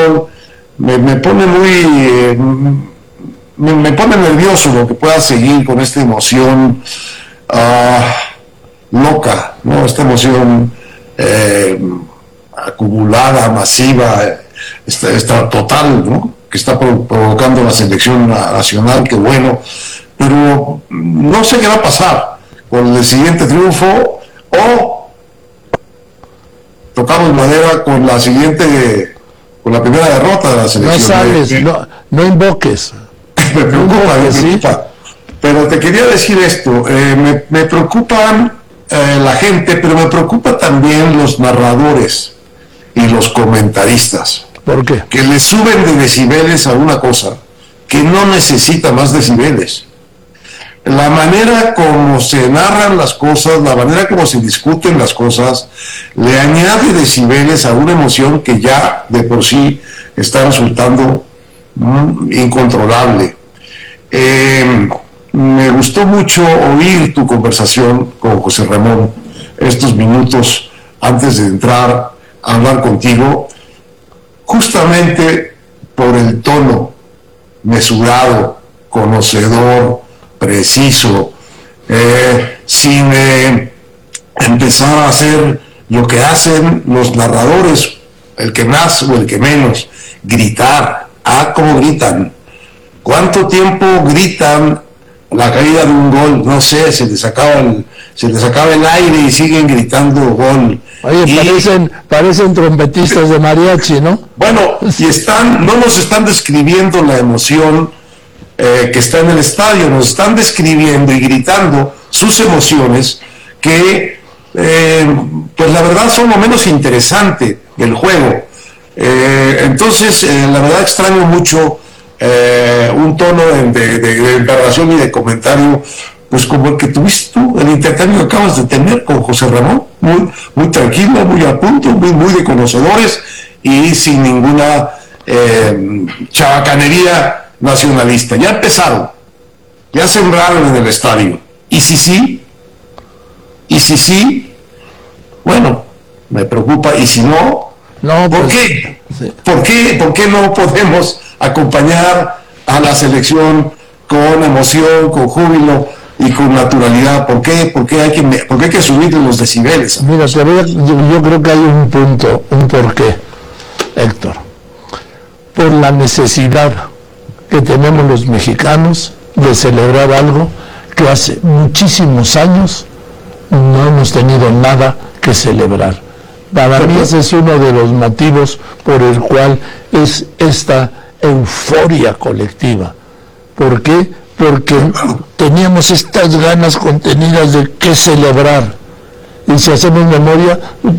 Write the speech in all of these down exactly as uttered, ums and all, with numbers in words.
fútbol, me, me pone muy, eh, me, me pone nervioso lo que pueda seguir con esta emoción uh, loca, ¿no? Esta emoción eh, acumulada, masiva, esta, esta total, ¿no? Que está provocando la selección nacional, que bueno, pero no sé qué va a pasar con el siguiente triunfo, o tocamos madera con la siguiente, con la primera derrota de la selección. No sales, eh, no, no invoques. Me preocupa, no invoques, me preocupa. ¿Sí? Pero te quería decir esto, eh, me, me preocupan eh, la gente, pero me preocupa también los narradores y los comentaristas. ¿Por qué? Que le suben de decibeles a una cosa que no necesita más decibeles. La manera como se narran las cosas, la manera como se discuten las cosas, le añade decibeles a una emoción que ya de por sí está resultando mm, incontrolable. Eh, me gustó mucho oír tu conversación con José Ramón estos minutos antes de entrar a hablar contigo, justamente por el tono mesurado, conocedor, preciso, eh, sin eh, empezar a hacer lo que hacen los narradores, el que más o el que menos, gritar. Ah, cómo gritan, cuánto tiempo gritan la caída de un gol, no sé, se les acaba el, se les acaba el aire y siguen gritando gol. Oye, y, parecen, parecen trompetistas de mariachi, ¿no? Bueno, y están, no nos están describiendo la emoción eh, que está en el estadio, nos están describiendo y gritando sus emociones, que eh, pues la verdad son lo menos interesante del juego. Eh, entonces, eh, la verdad extraño mucho eh, un tono de, de, de, de narración y de comentario, pues como el que tuviste tú, el intercambio que acabas de tener con José Ramón, muy, muy tranquilo, muy a punto, muy, muy de conocedores y sin ninguna eh, chabacanería nacionalista. Ya empezaron, ya sembraron en el estadio. Y si sí, y si sí, bueno, me preocupa. Y si no, no ¿por pues, qué? Sí. ¿Por qué? ¿Por qué no podemos acompañar a la selección con emoción, con júbilo y con naturalidad? ¿Por qué? ¿Por qué hay que, por qué hay que subir los decibeles? Mira, yo, yo creo que hay un punto, un porqué, Héctor. Por la necesidad que tenemos los mexicanos de celebrar algo que hace muchísimos años no hemos tenido nada que celebrar. Para mí ese es uno de los motivos por el cual es esta euforia colectiva. ¿Por qué? Porque teníamos estas ganas contenidas de qué celebrar. Y si hacemos memoria,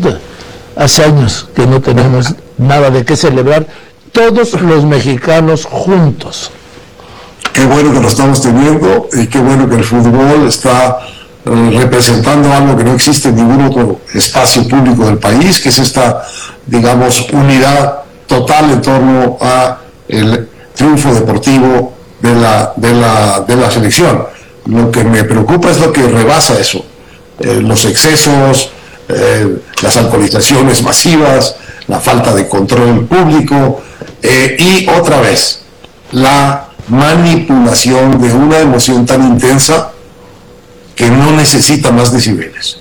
hace años que no tenemos nada de qué celebrar, todos los mexicanos juntos. Qué bueno que lo estamos teniendo y qué bueno que el fútbol está eh, representando algo que no existe en ningún otro espacio público del país, que es esta, digamos, unidad total en torno a el triunfo deportivo de la, de la, de la selección. Lo que me preocupa es lo que rebasa eso, eh, los excesos, eh, las alcoholizaciones masivas, la falta de control público eh, y otra vez la manipulación de una emoción tan intensa que no necesita más decibeles.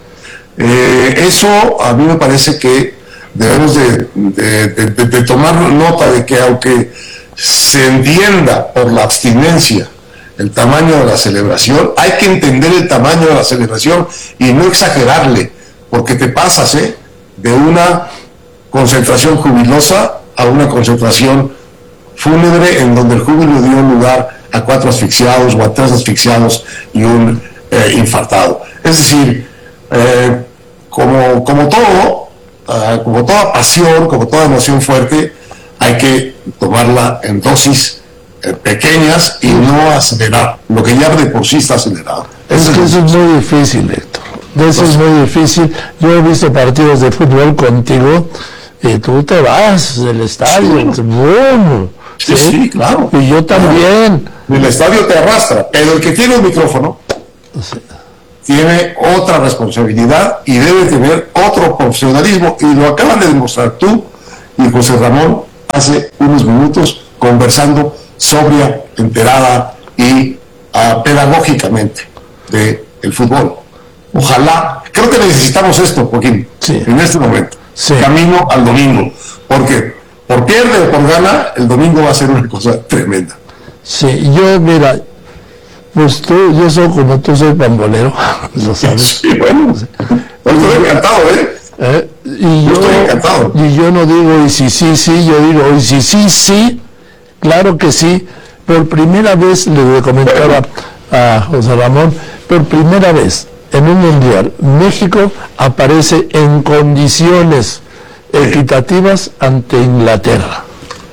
Eh, eso a mí me parece que debemos de, de, de, de, de tomar nota de que, aunque se entienda por la abstinencia el tamaño de la celebración, hay que entender el tamaño de la celebración y no exagerarle, porque te pasas ¿eh? de una concentración jubilosa a una concentración fúnebre, en donde el júbilo dio lugar a cuatro asfixiados o a tres asfixiados y un eh, infartado. Es decir, eh, como, como todo, uh, como toda pasión, como toda emoción fuerte, hay que tomarla en dosis eh, pequeñas y no acelerar, lo que ya de por sí está acelerado. Es que eso es muy difícil, Héctor. Eso es muy difícil. Yo he visto partidos de fútbol contigo y tú te vas del estadio. Sí. ¡Bum! Sí, sí, sí, claro. Y yo también. El estadio te arrastra, pero el que tiene un micrófono sí. tiene otra responsabilidad y debe tener otro profesionalismo, y lo acaban de demostrar tú y José Ramón hace unos minutos conversando sobria, enterada y uh, pedagógicamente del fútbol. Ojalá, creo que necesitamos esto, Joaquín, sí. en este momento, sí. camino al domingo, porque por pierde o por gana, el domingo va a ser una cosa tremenda. Sí, yo, mira, pues tú, yo soy como tú, soy pambolero, lo sabes. Sí, bueno, sí. Pues estoy encantado, ¿eh? ¿Eh? Y, yo, yo estoy encantado. Y yo no digo, y si sí, sí, yo digo, y si sí, sí, claro que sí. Por primera vez, le comentaba a José Ramón, por primera vez en un mundial, México aparece en condiciones equitativas ante Inglaterra.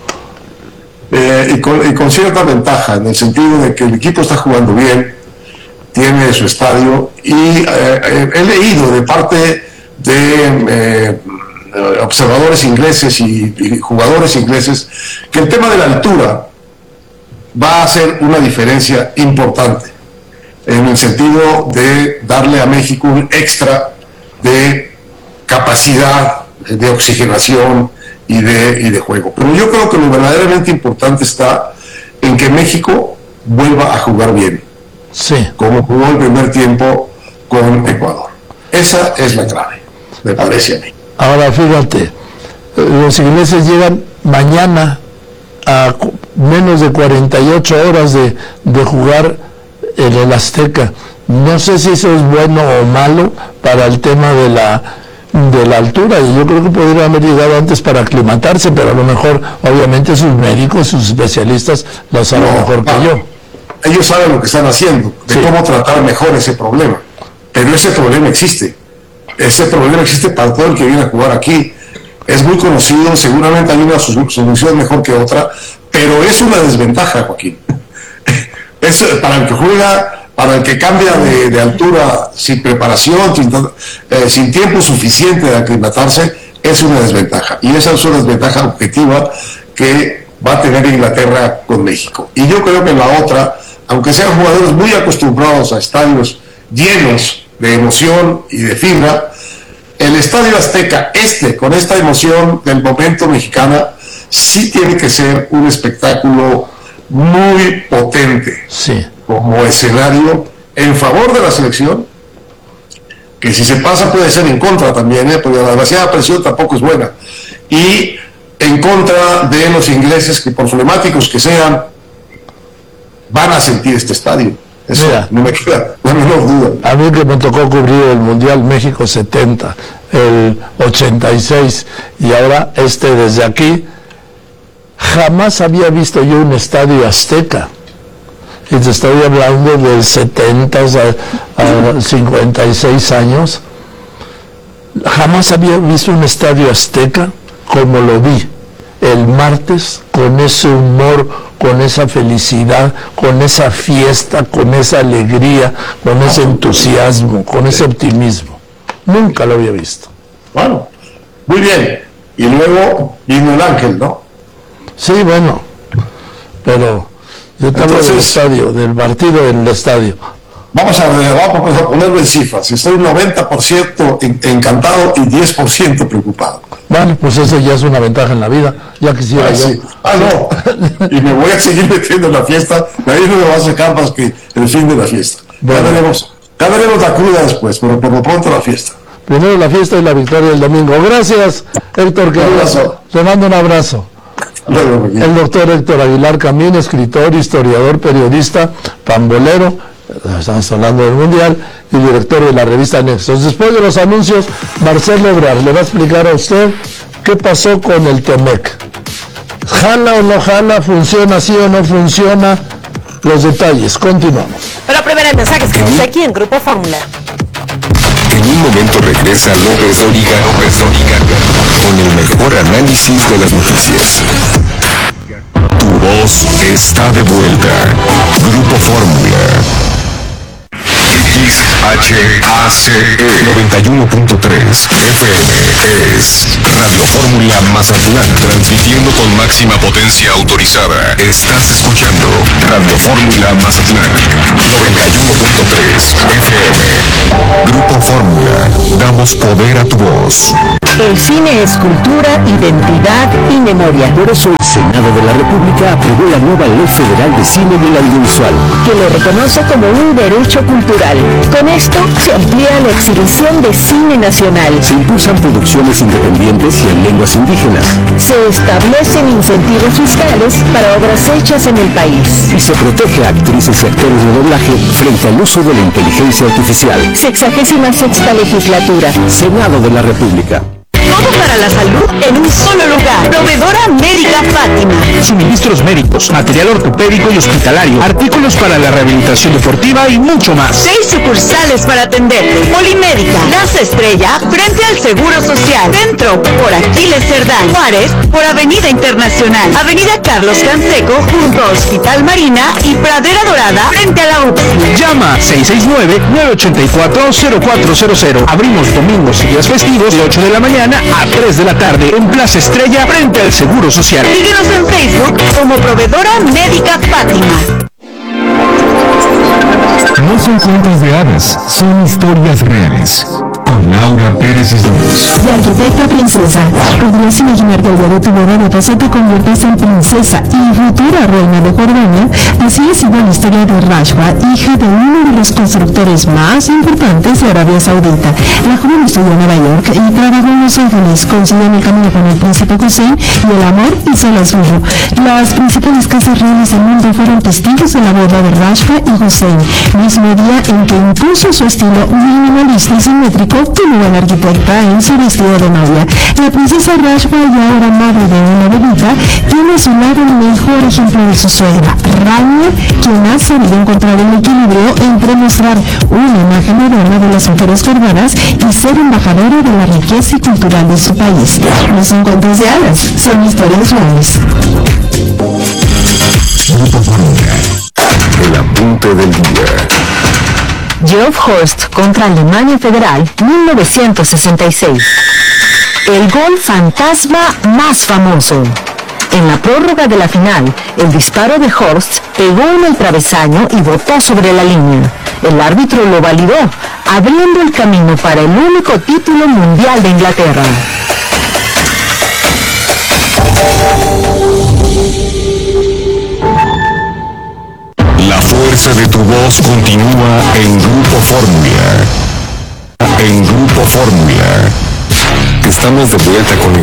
Eh, y, con, y con cierta ventaja, en el sentido de que el equipo está jugando bien, tiene su estadio, y eh, eh, he leído de parte de eh, observadores ingleses y, y jugadores ingleses que el tema de la altura va a hacer una diferencia importante, en el sentido de darle a México un extra de capacidad de oxigenación y de, y de juego. Pero yo creo que lo verdaderamente importante está en que México vuelva a jugar bien, sí. como jugó el primer tiempo con Ecuador. Esa es la clave, me parece a mí. Ahora fíjate, los ingleses llegan mañana a menos de cuarenta y ocho horas de, de jugar en el Azteca. No sé si eso es bueno o malo para el tema de la de la altura, y yo creo que podrían haber llegado antes para aclimatarse, pero a lo mejor, obviamente, sus médicos, sus especialistas lo saben no, mejor que no. yo. Ellos saben lo que están haciendo, de sí. cómo tratar mejor ese problema, pero ese problema existe, ese problema existe para todo el que viene a jugar aquí, es muy conocido, seguramente hay una solución mejor que otra, pero es una desventaja, Joaquín. Es para el que juega, para el que cambia de, de altura sin preparación, sin, eh, sin tiempo suficiente de aclimatarse, es una desventaja. Y esa es una desventaja objetiva que va a tener Inglaterra con México. Y yo creo que la otra, aunque sean jugadores muy acostumbrados a estadios llenos de emoción y de fibra, el Estadio Azteca, este, con esta emoción del momento mexicana, sí tiene que ser un espectáculo muy potente, sí. como escenario en favor de la selección, que si se pasa puede ser en contra también, ¿eh? Porque la demasiada presión tampoco es buena, y en contra de los ingleses, que por flemáticos que sean, van a sentir este estadio. Eso Mira, no me queda la menor duda. A mí que me tocó cubrir el Mundial México setenta, el ochenta y seis, y ahora este desde aquí, jamás había visto yo un estadio azteca. Y te estoy hablando del setenta a, a cincuenta y seis años. Jamás había visto un estadio azteca como lo vi el martes, con ese humor, con esa felicidad, con esa fiesta, con esa alegría, con ese entusiasmo, con ese optimismo. Nunca lo había visto. Bueno, muy bien. Y luego vino el ángel, ¿no? Sí, bueno, pero yo te hablo del estadio, del partido del estadio. Vamos a, vamos a ponerlo en cifras. Estoy un noventa por ciento encantado y diez por ciento preocupado. Bueno, pues eso ya es una ventaja en la vida. Ya quisiera ah, yo. Sí. Ah, no. Y me voy a seguir metiendo en la fiesta. Nadie no me va a sacar más que el fin de la fiesta. Bueno. Ya, veremos, ya veremos la cruda después, pero por lo pronto la fiesta. Primero la fiesta y la victoria del domingo. Gracias, Héctor. Que te mando un abrazo. El doctor Héctor Aguilar Camín, escritor, historiador, periodista, pambolero, estamos hablando del Mundial, y director de la revista Nexos. Después de los anuncios, Marcelo Ebrard le va a explicar a usted qué pasó con el Temec. ¿Jala o no jala? ¿Funciona sí o no funciona? Los detalles. Continuamos. Pero primero el mensaje es que no sé aquí en Grupo Fórmula. En un momento regresa López Dóriga, López Dóriga, con el mejor análisis de las noticias. Tu voz está de vuelta. Grupo Fórmula. seis H A C E noventa y uno punto tres F M es Radio Fórmula Mazatlán, transmitiendo con máxima potencia autorizada. Estás escuchando Radio Fórmula Mazatlán noventa y uno punto tres F M. Grupo Fórmula, damos poder a tu voz. El cine es cultura, identidad y memoria. Por eso el Senado de la República aprobó la nueva Ley Federal de Cine del Audiovisual, que lo reconoce como un derecho cultural. Con esto se amplía la exhibición de cine nacional. Se impulsan producciones independientes y en lenguas indígenas. Se establecen incentivos fiscales para obras hechas en el país. Y se protege a actrices y actores de doblaje frente al uso de la inteligencia artificial. Sexagésima sexta legislatura. Senado de la República. Todo para la salud en un solo lugar. Proveedora Médica Fátima. Suministros médicos, material ortopédico y hospitalario, artículos para la rehabilitación deportiva y mucho más. Seis sucursales para atenderte. Polimédica, Plaza Estrella, frente al Seguro Social. Centro, por Aquiles Cerdán. Juárez, por Avenida Internacional. Avenida Carlos Canseco, junto a Hospital Marina y Pradera Dorada, frente a la U P S I. Llama seis seis nueve, nueve ocho cuatro, cero cuatro cero cero. Abrimos domingos y días festivos de ocho de la mañana a tres de la tarde en Plaza Estrella, frente al Seguro Social. Síguenos en Facebook como Proveedora Médica Fátima. No son cuentos de hadas, son historias reales. Con Laura Pérez Isdós. De arquitecta princesa, ¿podrías imaginar que al día de tu boda de paso te conviertes en princesa y futura reina de Jordania? Así ha sido la historia de Rashwa, hija de uno de los constructores más importantes de Arabia Saudita. La joven estudió en Nueva York y trabajó en Los Ángeles, coincidió en el camino con el príncipe Hussein y el amor hizo lo suyo. Las principales casas reales del mundo fueron testigos de la boda de Rashwa y Hussein, mismo día en que impuso su estilo minimalista y simétrico como buena arquitecta en su vestido de novia. La princesa Rashwa, y ahora madre de una bebita, tiene a su lado el mejor ejemplo de su suegra, Rania, quien ha sabido encontrar el equilibrio entre mostrar una imagen moderna de las mujeres curvadas y ser embajadora de la riqueza y cultural de su país. No son cuentos de hadas, son historias reales. Grupo Fórmula, el apunte del día. Geoff Horst contra Alemania Federal, mil novecientos sesenta y seis. El gol fantasma más famoso. En la prórroga de la final, el disparo de Horst pegó en el travesaño y botó sobre la línea. El árbitro lo validó, abriendo el camino para el único título mundial de Inglaterra. La fuerza de tu voz continúa en Grupo Fórmula. En Grupo Fórmula. Estamos de vuelta con